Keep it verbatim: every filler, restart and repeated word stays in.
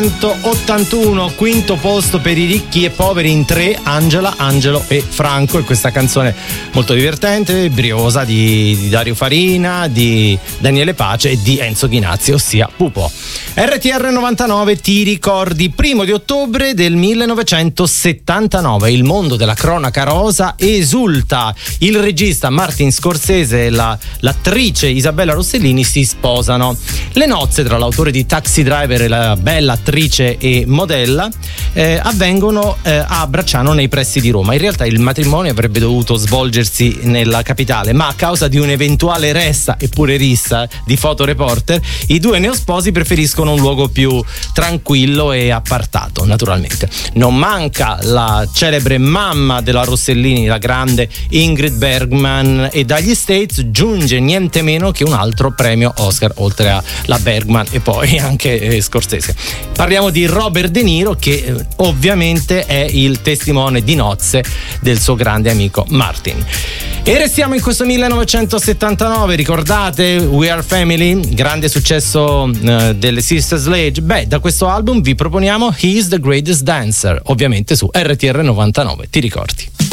ottantuno, quinto posto per i ricchi e poveri in tre, Angela, Angelo e Franco, e questa canzone molto divertente, briosa, di, di Dario Farina, di Daniele Pace e di Enzo Ghinazzi, ossia Pupo. R T R novantanove, ti ricordi, primo di ottobre del millenovecentosettantanove, il mondo della cronaca rosa esulta, il regista Martin Scorsese e la, l'attrice Isabella Rossellini si sposano. Le nozze tra l'autore di Taxi Driver e la bella attrice e modella eh, avvengono eh, a Bracciano, nei pressi di Roma. In realtà il matrimonio avrebbe dovuto svolgersi nella capitale, ma a causa di un'eventuale ressa e pure rissa di fotoreporter, i due neosposi preferiscono un luogo più tranquillo e appartato. Naturalmente non manca la celebre mamma della Rossellini, la grande Ingrid Bergman, e dagli States giunge niente meno che un altro premio Oscar oltre alla Bergman e poi anche eh, Scorsese. Parliamo di Robert De Niro, che eh, ovviamente è il testimone di nozze del suo grande amico Martin. E restiamo in questo millenovecentosettantanove, ricordate We Are Family, grande successo eh, delle Sister Sledge? Beh, da questo album vi proponiamo He's the Greatest Dancer, ovviamente su R T R novantanove, ti ricordi?